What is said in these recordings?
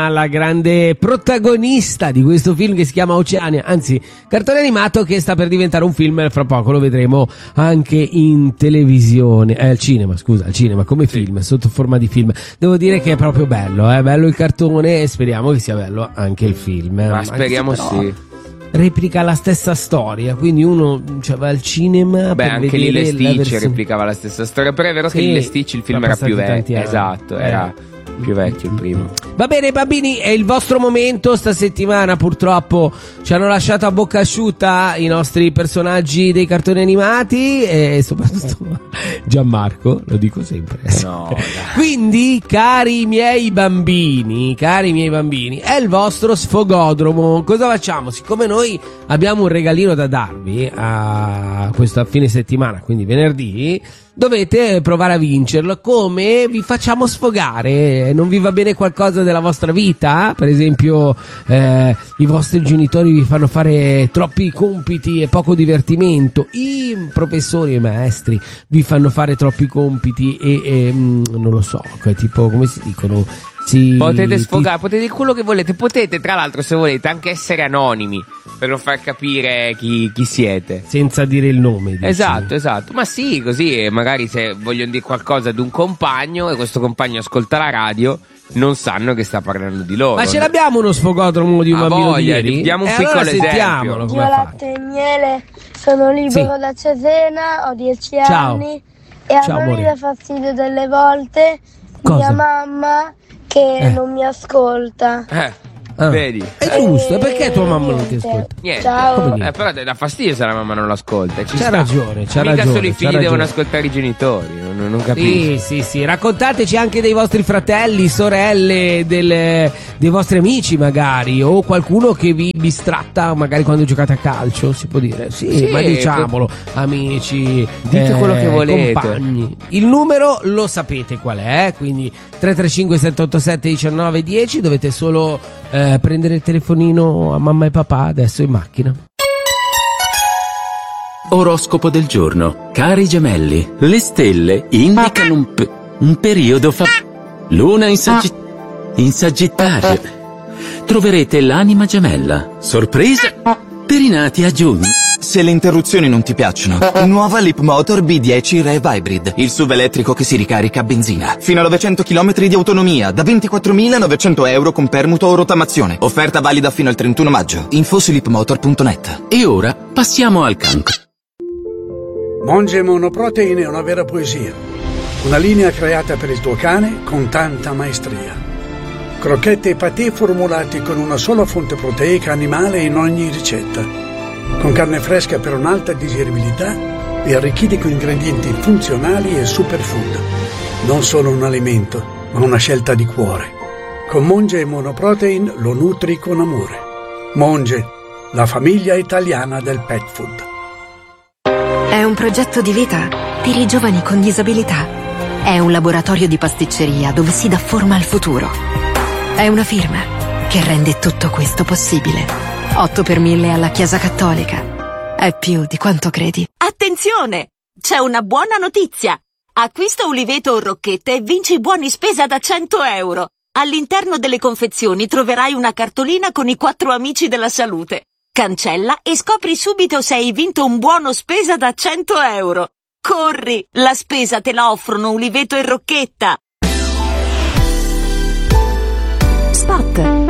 la grande protagonista di questo film che si chiama Oceania, anzi cartone animato che sta per diventare un film, fra poco lo vedremo anche in televisione, al cinema come film, sotto forma di film. Devo dire che è proprio bello, è bello il cartone e speriamo che sia bello anche il film. Ma speriamo sì. Replica la stessa storia, quindi uno va al cinema. Beh, per anche vedere Lilo e Stitch replicava la stessa storia, però è vero che Lilo e Stitch il film era più vecchio. Esatto, era più vecchio il primo. Va bene bambini, è il vostro momento. Sta settimana purtroppo ci hanno lasciato a bocca asciutta i nostri personaggi dei cartoni animati e soprattutto Gianmarco, lo dico sempre. No, quindi cari miei bambini, è il vostro sfogodromo. Cosa facciamo? Siccome noi abbiamo un regalino da darvi a questa fine settimana, quindi venerdì, dovete provare a vincerlo. Come vi facciamo sfogare? Non vi va bene qualcosa della vostra vita? Per esempio i vostri genitori vi fanno fare troppi compiti e poco divertimento, i professori e i maestri vi fanno fare troppi compiti e non lo so, tipo come si dicono? Potete sfogare, potete dire quello che volete, potete tra l'altro se volete anche essere anonimi per non far capire chi siete, senza dire il nome, dici? Esatto, ma sì, così magari se vogliono dire qualcosa ad un compagno e questo compagno ascolta la radio, non sanno che sta parlando di loro. Ma ce l'abbiamo uno sfogodromo di un bambino di ieri? Diamo un piccolo esempio. Io latte e miele, sono libero da Cesena, ho 10 anni e a me mi dà fastidio delle volte mia mamma che non mi ascolta. Vedi? È giusto, perché tua mamma non ti ascolta? Niente. Ciao. Però dà fastidio se la mamma non l'ascolta. C'ha ragione. Mica solo i figli devono ascoltare i genitori, non capisco. Sì. Raccontateci anche dei vostri fratelli, sorelle, dei vostri amici magari, o qualcuno che vi bistratta magari quando giocate a calcio, si può dire. Sì, ma diciamolo, amici, dite quello che volete. Compagni. Il numero lo sapete qual è, quindi 335 787 1910, dovete solo prendere il telefonino a mamma e papà adesso in macchina. Oroscopo del giorno. Cari gemelli, le stelle indicano un periodo Luna in Sagittario. Troverete l'anima gemella. Sorpresa per i nati a giugno. Se le interruzioni non ti piacciono, nuova Leapmotor B10 Rev Hybrid, il SUV elettrico che si ricarica a benzina. Fino a 900 km di autonomia, da 24.900 euro con permuto o rottamazione. Offerta valida fino al 31 maggio. Info su leapmotor.net. E ora passiamo al cancro. Monge Monoprotein è una vera poesia. Una linea creata per il tuo cane con tanta maestria. Crocchette e patè formulati con una sola fonte proteica animale in ogni ricetta. Con carne fresca per un'alta digeribilità e arricchiti con ingredienti funzionali e superfood. Non solo un alimento, ma una scelta di cuore. Con Monge Monoprotein lo nutri con amore. Monge, la famiglia italiana del pet food. È un progetto di vita per i giovani con disabilità. È un laboratorio di pasticceria dove si dà forma al futuro. È una firma che rende tutto questo possibile. 8 per 1000 alla Chiesa Cattolica. È più di quanto credi. Attenzione! C'è una buona notizia! Acquista uliveto o rocchette e vinci buoni spesa da 100 euro. All'interno delle confezioni troverai una cartolina con i 4 amici della salute. Cancella e scopri subito se hai vinto un buono spesa da 100 euro. Corri! La spesa te la offrono uliveto e rocchetta. Spot.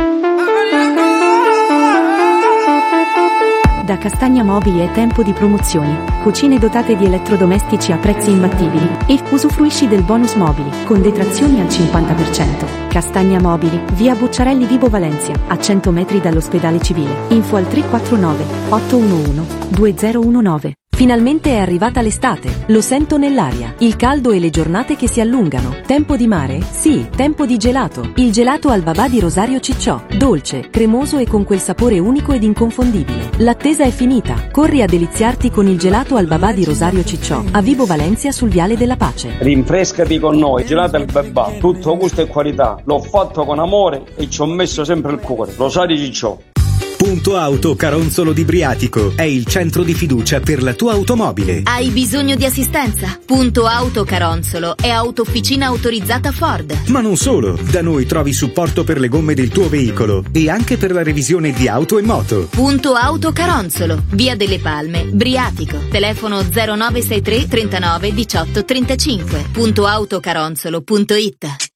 Da Castagna Mobili è tempo di promozioni. Cucine dotate di elettrodomestici a prezzi imbattibili e usufruisci del bonus mobili con detrazioni al 50%. Castagna Mobili, via Bucciarelli Vibo Valencia, a 100 metri dall'ospedale civile. Info al 349 811 2019. Finalmente è arrivata l'estate, lo sento nell'aria, il caldo e le giornate che si allungano. Tempo di mare? Sì, tempo di gelato. Il gelato al babà di Rosario Cicciò, dolce, cremoso e con quel sapore unico ed inconfondibile. L'attesa è finita, corri a deliziarti con il gelato al babà di Rosario Cicciò, a Vibo Valencia sul Viale della Pace. Rinfrescati con noi, gelato al babà, tutto gusto e qualità. L'ho fatto con amore e ci ho messo sempre il cuore. Rosario Cicciò. Punto Auto Caronzolo di Briatico è il centro di fiducia per la tua automobile. Hai bisogno di assistenza? Punto Auto Caronzolo è autofficina autorizzata Ford. Ma non solo, da noi trovi supporto per le gomme del tuo veicolo e anche per la revisione di auto e moto. Punto Auto Caronzolo, via delle Palme, Briatico. Telefono 0963 39 18 35. Puntoautocaronzolo.it.